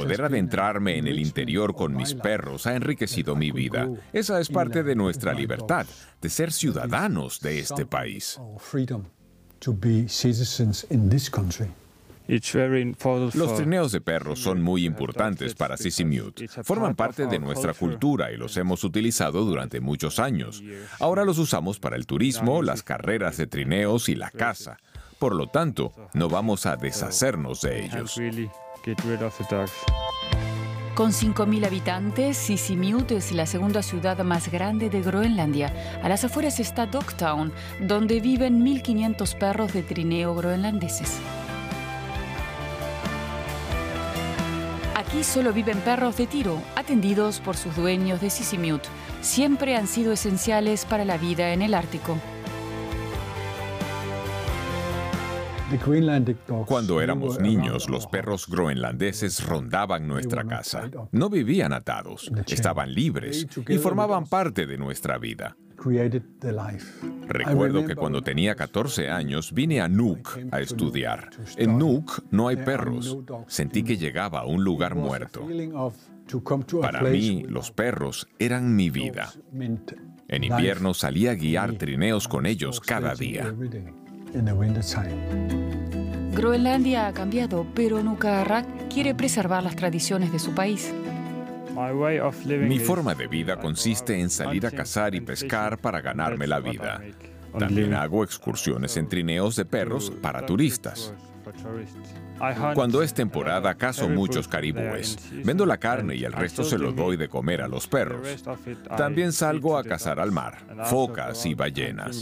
Poder adentrarme en el interior con mis perros ha enriquecido mi vida. Esa es parte de nuestra libertad, de ser ciudadanos de este país. Los trineos de perros son muy importantes para Sisimiut. Forman parte de nuestra cultura y los hemos utilizado durante muchos años. Ahora los usamos para el turismo, las carreras de trineos y la caza. Por lo tanto, no vamos a deshacernos de ellos. Con 5.000 habitantes, Sisimiut es la segunda ciudad más grande de Groenlandia. A las afueras está Dogtown, donde viven 1.500 perros de trineo groenlandeses. Aquí solo viven perros de tiro, atendidos por sus dueños de Sisimiut. Siempre han sido esenciales para la vida en el Ártico. Cuando éramos niños, los perros groenlandeses rondaban nuestra casa. No vivían atados, estaban libres y formaban parte de nuestra vida. Recuerdo que cuando tenía 14 años vine a Nuuk a estudiar. En Nuuk no hay perros. Sentí que llegaba a un lugar muerto. Para mí, los perros eran mi vida. En invierno salía a guiar trineos con ellos cada día. Groenlandia ha cambiado, pero Nukaarrak quiere preservar las tradiciones de su país. Mi forma de vida consiste en salir a cazar y pescar para ganarme la vida. También hago excursiones en trineos de perros para turistas. Cuando es temporada, cazo muchos caribúes. Vendo la carne y el resto se lo doy de comer a los perros. También salgo a cazar al mar, focas y ballenas.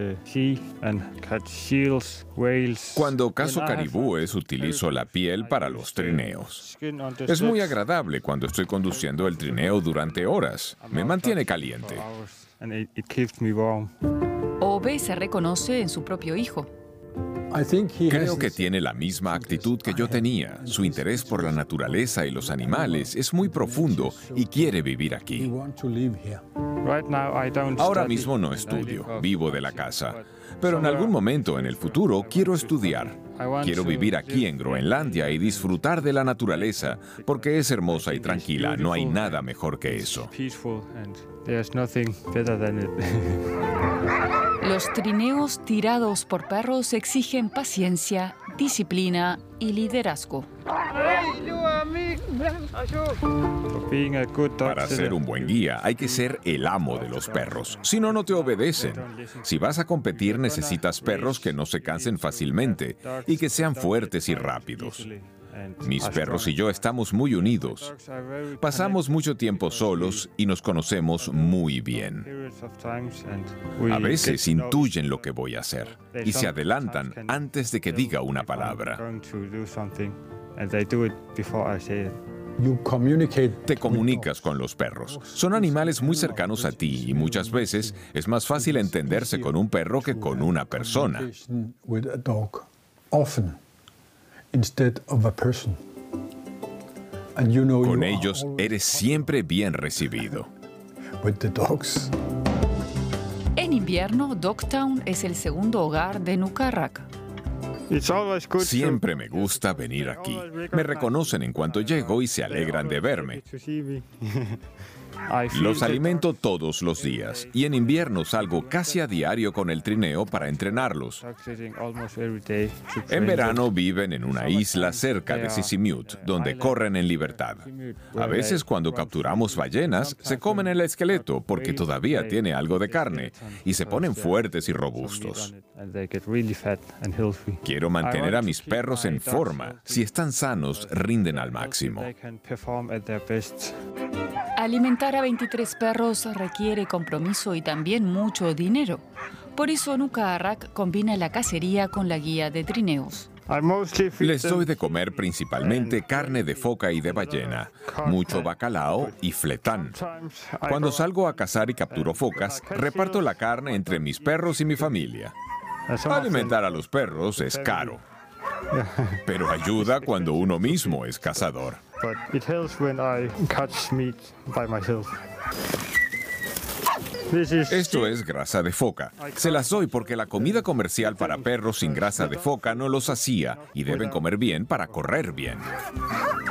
Cuando cazo caribúes, utilizo la piel para los trineos. Es muy agradable cuando estoy conduciendo el trineo durante horas. Me mantiene caliente. Ove se reconoce en su propio hijo. Creo que tiene la misma actitud que yo tenía. Su interés por la naturaleza y los animales es muy profundo y quiere vivir aquí. Ahora mismo no estudio, vivo de la casa. Pero en algún momento en el futuro quiero estudiar. Quiero vivir aquí en Groenlandia y disfrutar de la naturaleza, porque es hermosa y tranquila. No hay nada mejor que eso. Los trineos tirados por perros exigen paciencia, disciplina y liderazgo. Para ser un buen guía hay que ser el amo de los perros, si no, no te obedecen. Si vas a competir necesitas perros que no se cansen fácilmente y que sean fuertes y rápidos. Mis perros y yo estamos muy unidos. Pasamos mucho tiempo solos y nos conocemos muy bien. A veces intuyen lo que voy a hacer y se adelantan antes de que diga una palabra. Te comunicas con los perros. Son animales muy cercanos a ti y muchas veces es más fácil entenderse con un perro que con una persona. Con ellos eres siempre bien recibido. En invierno, Dogtown es el segundo hogar de Nukaarrak. Siempre me gusta venir aquí. Me reconocen en cuanto llego y se alegran de verme. Los alimento todos los días y en invierno salgo casi a diario con el trineo para entrenarlos. En verano viven en una isla cerca de Sisimiut, donde corren en libertad. A veces cuando capturamos ballenas, se comen el esqueleto porque todavía tiene algo de carne y se ponen fuertes y robustos. Quiero mantener a mis perros en forma. Si están sanos, rinden al máximo. Alimentar a 23 perros requiere compromiso y también mucho dinero. Por eso Nukaarrak combina la cacería con la guía de trineos. Les doy de comer principalmente carne de foca y de ballena, mucho bacalao y fletán. Cuando salgo a cazar y capturo focas, reparto la carne entre mis perros y mi familia. Alimentar a los perros es caro, pero ayuda cuando uno mismo es cazador. Esto es grasa de foca. Se las doy porque la comida comercial para perros sin grasa de foca no los hacía y deben comer bien para correr bien.